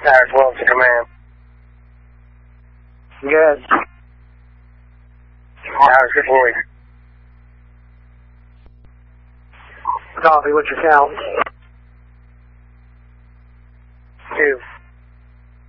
Towers Wilson, command. Good. Towers, good morning. Copy, what's your count?